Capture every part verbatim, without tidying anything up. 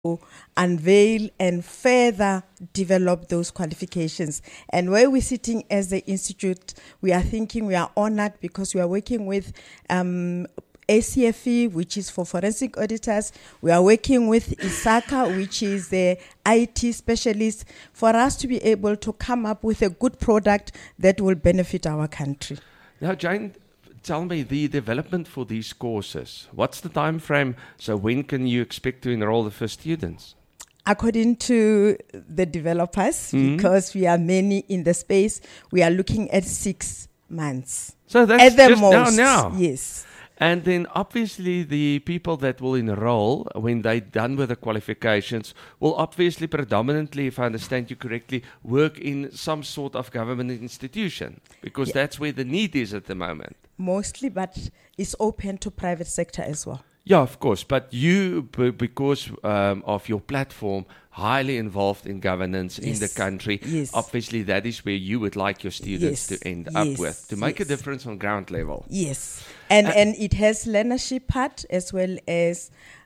unveil and further develop those qualifications. And where we're sitting as the institute, we are thinking we are honored because we are working with um, A C F E, which is for forensic auditors. We are working with ISACA, which is the I T specialist, for us to be able to come up with a good product that will benefit our country. Now, Jane, tell me the development for these courses. What's the time frame? So when can you expect to enroll the first students? According to the developers, Mhm. because we are many in the space, we are looking at six months. So that's At the just most, now, now. yes. And then obviously the people that will enroll when they're done with the qualifications will obviously predominantly, if I understand you correctly, work in some sort of government institution because Yeah. that's where the need is at the moment. Mostly, but it's open to private sector as well. Yeah, of course. But you, b- because um, of your platform, highly involved in governance in the Yes. country, Yes. obviously that is where you would like your students Yes. to end up Yes. with, to make a Yes. difference on ground level. Yes, and Uh, and it has learnership part as well as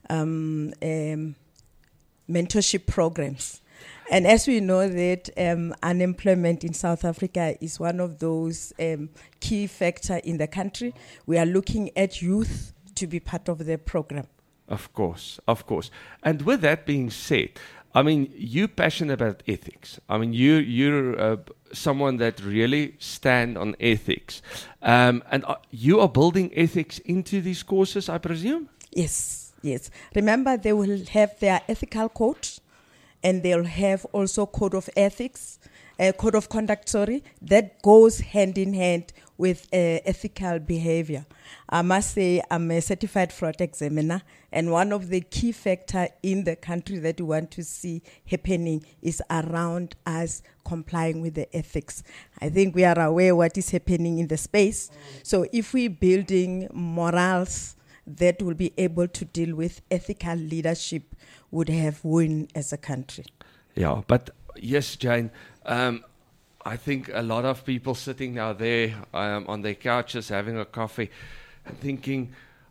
um, um, mentorship programs. And as we know that um, unemployment in South Africa is one of those um, key factor in the country, we are looking at youth to be part of the program. Of course, of course. And with that being said, I mean, you're passionate about ethics. I mean, you, you're uh, someone that really stand on ethics. Um, and uh, you are building ethics into these courses, I presume? Yes, yes. Remember, they will have their ethical code, and they'll have also code of ethics, uh, code of conduct, sorry, that goes hand in hand with uh, ethical behavior. I must say I'm a certified fraud examiner, and one of the key factors in the country that we want to see happening is around us complying with the ethics. I think we are aware what is happening in the space. So if we're building morals that will be able to deal with ethical leadership, would have won as a country. Yeah, but yes, Jane, um, I think a lot of people sitting now there um, on their couches having a coffee and thinking,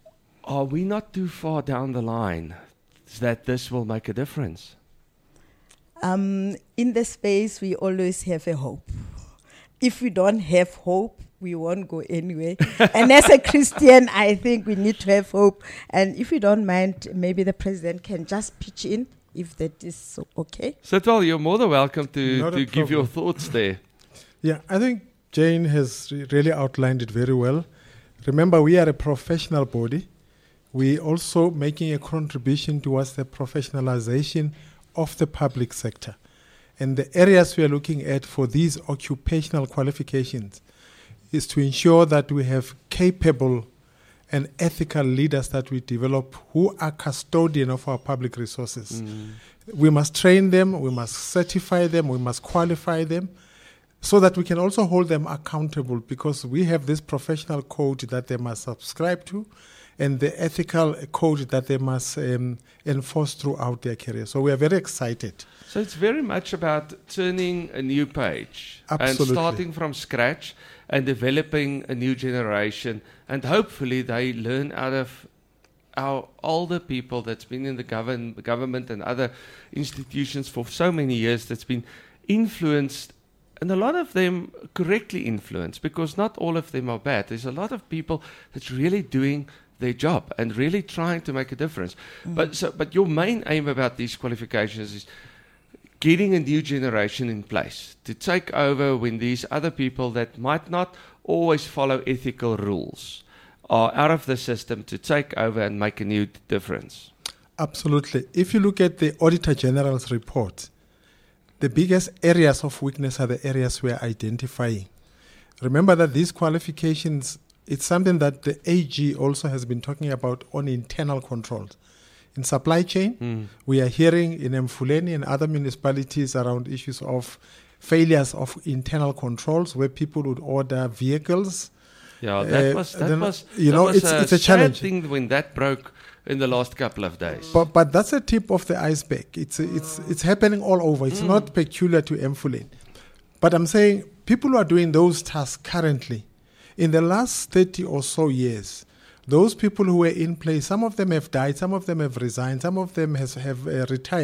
are we not too far down the line that this will make a difference? Um, in the space, we always have a hope. If we don't have hope, we won't go anywhere. And as a Christian, I think we need to have hope. And if you don't mind, maybe the president can just pitch in, if that is so okay. Sitwell, you're more than welcome to, Not a to give your problem. thoughts there. Yeah, I think Jane has re- really outlined it very well. Remember, we are a professional body. We also making a contribution towards the professionalization of the public sector. And the areas we are looking at for these occupational qualifications is to ensure that we have capable and ethical leaders that we develop who are custodian of our public resources. Mm. We must train them, we must certify them, we must qualify them, so that we can also hold them accountable, because we have this professional code that they must subscribe to and the ethical code that they must um, enforce throughout their career. So we are very excited. So it's very much about turning a new page Absolutely. and starting from scratch and developing a new generation. And hopefully they learn out of our older people that's been in the govern- government and other institutions for so many years, that's been influenced, and a lot of them correctly influenced, because not all of them are bad. There's a lot of people that's really doing their job and really trying to make a difference. Mm. But so, but your main aim about these qualifications is getting a new generation in place to take over when these other people that might not always follow ethical rules are out of the system, to take over and make a new difference. Absolutely. If you look at the Auditor General's report, the biggest areas of weakness are the areas we are identifying. Remember that these qualifications, it's something that the A G also has been talking about on internal controls. In supply chain, Mm. we are hearing in Mfuleni and other municipalities around issues of failures of internal controls, where people would order vehicles. Yeah, that Uh, was that then, was you that know, was it's- a it's a sad challenge. thing when that broke in the last couple of days. But but that's a tip of the iceberg. It's it's it's happening all over. It's Mm. not peculiar to Mfuleni. But I'm saying people who are doing those tasks currently, in the last thirty or so years, those people who were in place, some of them have died, some of them have resigned, some of them has, have uh, retired.